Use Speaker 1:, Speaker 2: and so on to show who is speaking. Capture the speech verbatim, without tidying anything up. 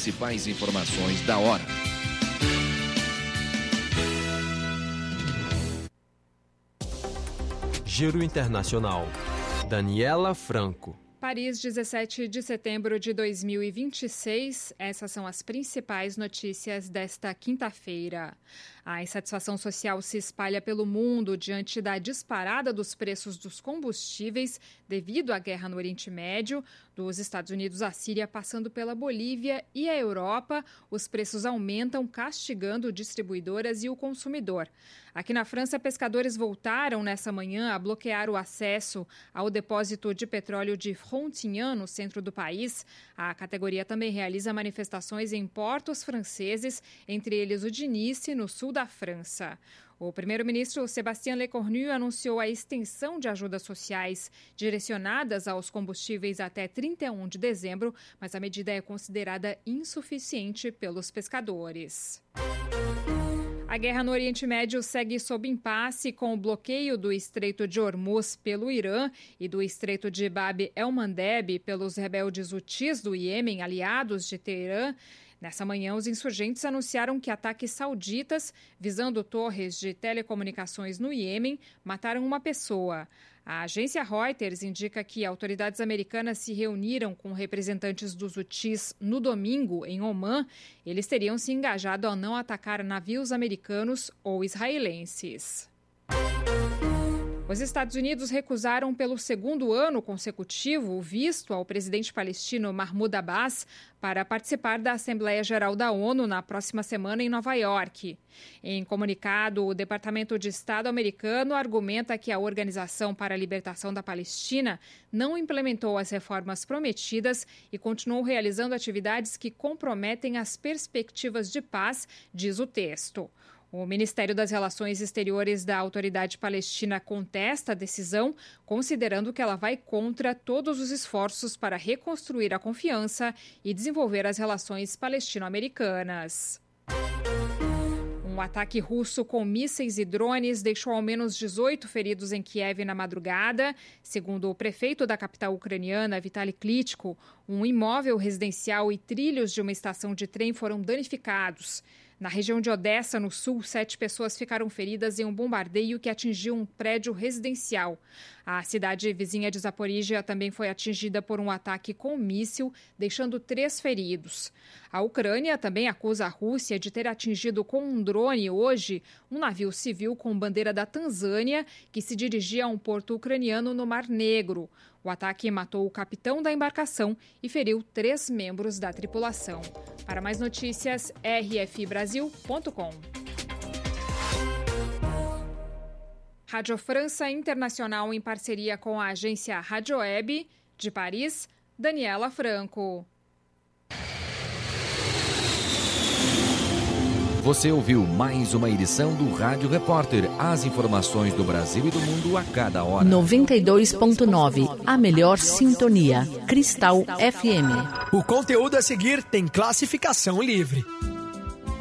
Speaker 1: principais informações da hora.
Speaker 2: Giro Internacional. Daniela Franco.
Speaker 3: Paris, dezessete de setembro de dois mil e vinte e seis. Essas são as principais notícias desta quinta-feira. A insatisfação social se espalha pelo mundo diante da disparada dos preços dos combustíveis devido à guerra no Oriente Médio. Dos Estados Unidos à Síria, passando pela Bolívia e a Europa, os preços aumentam, castigando distribuidoras e o consumidor. Aqui na França, pescadores voltaram nessa manhã a bloquear o acesso ao depósito de petróleo de Frontignan, no centro do país. A categoria também realiza manifestações em portos franceses, entre eles o de Nice, no sul da França. O primeiro-ministro Sébastien Lecornu anunciou a extensão de ajudas sociais direcionadas aos combustíveis até trinta e um de dezembro, mas a medida é considerada insuficiente pelos pescadores. A guerra no Oriente Médio segue sob impasse, com o bloqueio do Estreito de Hormuz pelo Irã e do Estreito de Bab el-Mandeb pelos rebeldes hutis do Iêmen, aliados de Teherã. Nessa manhã, os insurgentes anunciaram que ataques sauditas, visando torres de telecomunicações no Iêmen, mataram uma pessoa. A agência Reuters indica que autoridades americanas se reuniram com representantes dos hutis no domingo, em Omã. Eles teriam se engajado a não atacar navios americanos ou israelenses. Os Estados Unidos recusaram pelo segundo ano consecutivo o visto ao presidente palestino Mahmoud Abbas para participar da Assembleia Geral da ONU na próxima semana em Nova York. Em comunicado, o Departamento de Estado americano argumenta que a Organização para a Libertação da Palestina não implementou as reformas prometidas e continuou realizando atividades que comprometem as perspectivas de paz, diz o texto. O Ministério das Relações Exteriores da Autoridade Palestina contesta a decisão, considerando que ela vai contra todos os esforços para reconstruir a confiança e desenvolver as relações palestino-americanas. Um ataque russo com mísseis e drones deixou ao menos dezoito feridos em Kiev na madrugada. Segundo o prefeito da capital ucraniana, Vitaly Klitschko, um imóvel residencial e trilhos de uma estação de trem foram danificados. Na região de Odessa, no sul, sete pessoas ficaram feridas em um bombardeio que atingiu um prédio residencial. A cidade vizinha de Zaporíjia também foi atingida por um ataque com míssil, deixando três feridos. A Ucrânia também acusa a Rússia de ter atingido com um drone hoje um navio civil com bandeira da Tanzânia que se dirigia a um porto ucraniano no Mar Negro. O ataque matou o capitão da embarcação e feriu três membros da tripulação. Para mais notícias, r f brasil ponto com. Rádio França Internacional em parceria com a agência Rádio Web, de Paris, Daniela Franco.
Speaker 1: Você ouviu mais uma edição do Rádio Repórter. As informações do Brasil e do mundo a cada hora.
Speaker 4: noventa e dois ponto nove, a melhor sintonia. Cristal F M.
Speaker 5: O conteúdo a seguir tem classificação livre.